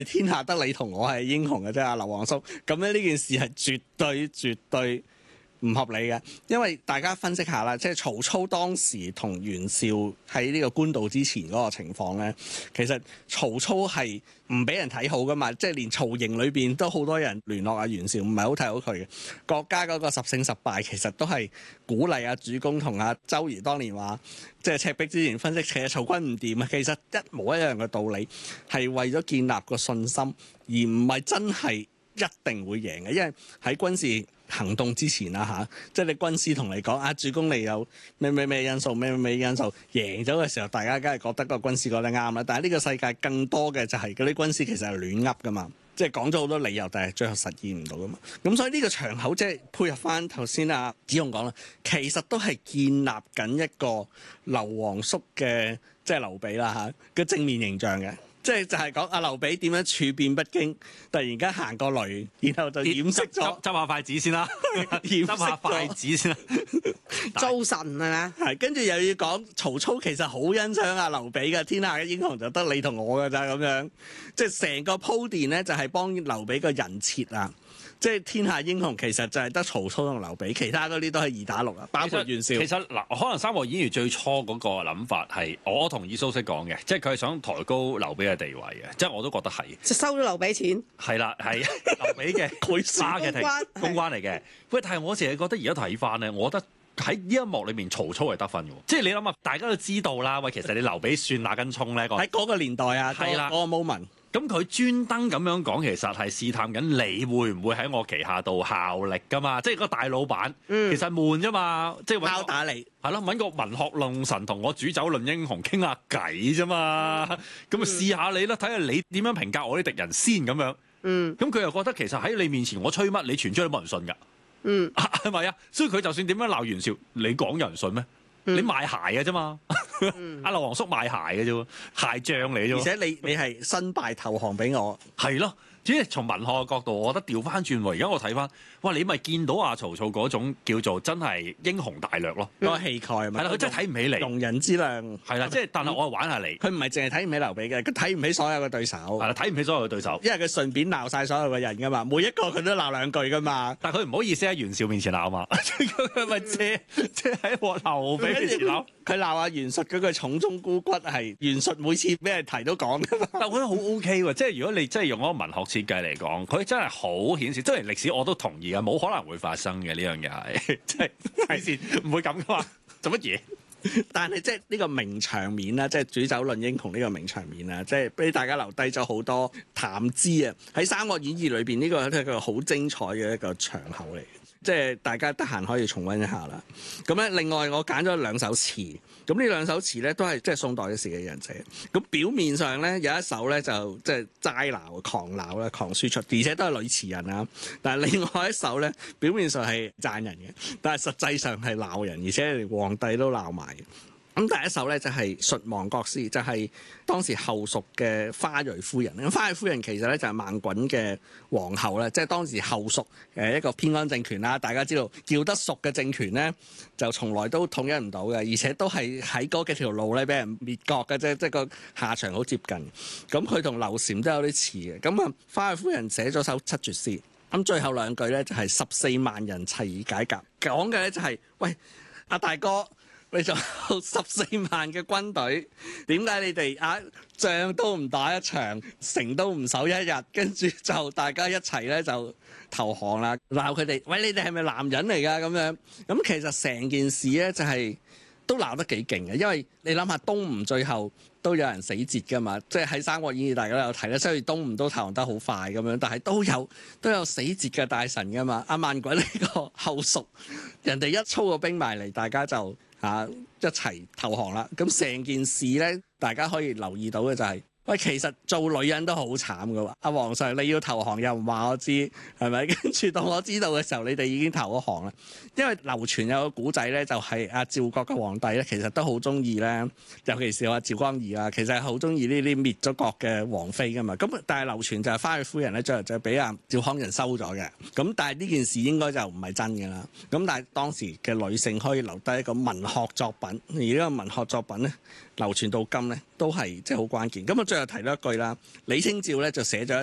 天下得你同我係英雄嘅啫，阿劉皇叔。咁咧呢件事係絕對唔合理嘅，因為大家分析下啦，即係曹操當時同袁紹喺呢個官渡之前嗰個情況咧，其實曹操係唔俾人睇好噶嘛，即係連曹營裏邊都好多人聯絡阿袁紹，唔係好睇好佢嘅。國家嗰個十勝十敗其實都係鼓勵阿主公同阿周瑜當年話，即係赤壁之前分析，其實曹軍唔掂啊，其實一模一樣嘅道理，係為咗建立個信心，而唔係真係一定會贏嘅，因為喺軍事行動之前啊嚇，即係你軍師同你講啊，主公你有咩因素咩因素，贏咗嘅時候，大家梗係覺得個軍師講得啱啦。但係呢個世界更多嘅就係嗰啲軍師其實係亂噏噶嘛，即係講咗好多理由，但係最後實現唔到噶嘛。咁所以呢個場口即係配合翻頭先阿子雄講啦，其實都係建立緊一個劉皇叔嘅即係劉備啦嚇嘅正面形象嘅。即係就係講阿劉備點樣處變不驚，突然間行過雷，然後就掩飾咗， 執下筷子先啦，執下筷子先啦， 造神係咪？係跟住又要講曹操其實好欣賞阿劉備嘅，天下嘅英雄就得你同我㗎咋咁樣，即係成個鋪墊咧就係幫劉備個人設啊。即係天下英雄其實就係得曹操同劉備，其他嗰啲都係二打六啊，包括袁紹。 其實嗱，可能《三國演義》最初嗰個諗法係，我同意蘇軾講嘅，即係佢係想抬高劉備嘅地位嘅，即係我都覺得係。 就收咗劉備錢。 係啦，係劉備嘅公關嚟嘅。喂，但係我成日覺得而家睇翻咧，我覺得喺呢一幕裏面，曹操係得分嘅。即係你諗下，大家都知道啦。喂，其實你劉備算那根葱咧，喺嗰個年代啊， 係啦， 嗰個 moment。 咁佢專登咁樣講，其實係試探緊你會唔會喺我旗下度效力㗎嘛？即係個大老闆，其實悶啫嘛，即係敲打你， 係咯，揾個文學論神同我煮酒論英雄傾下偈啫嘛。咁咪試下你啦，睇下你點樣評價我啲敵人先咁樣。咁佢又覺得其實喺你面前我吹乜，你傳出去都冇人信㗎。係咪啊？所以佢就算點樣鬧袁紹，你講有人信咩？你賣鞋嘅啫嘛，阿劉皇叔賣鞋嘅啫喎，鞋匠嚟啫喎。 而且你係身敗投降俾我， 係咯。即係從文學嘅角度，我覺得調翻轉喎。而家我睇翻，哇！你咪見到阿曹操嗰種叫做真係英雄大略咯， 嗰個氣概係咪？ 係啦，佢真係睇唔起你， 容人之量係啦。即係但係我係玩下你， 佢唔係淨係睇唔起劉備嘅，佢睇唔起所有嘅對手。 係啦，睇唔起所有嘅對手， 因為佢順便鬧晒所有嘅人噶嘛，每一個佢都鬧兩句噶嘛。 但係佢唔好意思喺袁紹面前鬧嘛，佢咪借喺我劉備面前鬧。 佢鬧阿袁術嗰句重中孤骨係袁術每次俾人提都講噶嘛。 但我覺得好 OK 喎，即係如果你真係用嗰個文學設計嚟講，佢真係好顯示，雖然歷史我都同意嘅，冇可能會發生嘅呢樣嘢係，即係以前唔會咁噶嘛，做乜嘢？ 但係即係呢個名場面啦，即係煮酒論英雄呢個名場面啦，即係俾大家留低咗好多談資啊！喺《三國演義》裏邊呢個係一個好精彩嘅一個場口嚟。即係大家得閒可以重溫一下啦。咁咧，另外我揀咗兩首詞，咁呢兩首詞咧都係即係宋代嘅時嘅人寫。咁表面上咧有一首咧就即係齋鬧、狂鬧啦、狂輸出，而且都係女詞人啊。但係另外一首咧，表面上係讚人嘅，但係實際上係鬧人，而且連皇帝都鬧埋。咁第一首咧就係《述亡國詩》，就係當時後蜀嘅花蕊夫人。咁花蕊夫人其實咧就係孟滾嘅皇后咧，即係當時後蜀一個偏安政權啦。大家知道叫得蜀嘅政權咧，就從來都統一唔到嘅，而且都係喺嗰幾條路咧俾人滅國嘅啫，即係個下場好接近。咁佢同劉禪都有啲似嘅。咁啊，花蕊夫人寫咗首七絕詩，咁最後兩句咧就係14萬人齊以解甲，講嘅咧就係喂阿大哥。你仲有14萬嘅軍隊，點解你哋仗都唔打一場，城都唔守一日，跟住就大家一齊咧就投降啦？鬧佢哋，喂，你哋係咪男人嚟㗎？咁樣咁其實成件事咧就係都鬧得幾勁嘅，因為你諗下東吳最後都有人死節㗎嘛，即係喺《三國演義》大家都有睇啦，雖然東吳都投降得好快咁樣，但係都有死節嘅大臣㗎嘛。阿孟滾呢個後蜀，人哋一操個兵埋嚟，大家就一齊投降啦！咁成件事咧，大家可以留意到嘅就係，喂，其實做女人都好慘噶喎！阿皇上你要投降又唔話我知，係咪？跟住到我知道嘅時候，你哋已經投咗降啦。因為流傳有個古仔咧，就係阿趙國嘅皇帝咧，其實都好中意咧，尤其是話趙光義啊，其實係好中意呢啲滅咗國嘅皇妃噶嘛。咁但係流傳就係花蕊夫人咧，最後就俾阿趙匡胤收咗嘅。咁但係呢件事應該就唔係真嘅啦。咁但係當時嘅女性可以留低一個文學作品，而呢個文學作品咧， 流傳到今咧，都係即係好關鍵。咁啊，最後提多一句啦，李清照咧就寫咗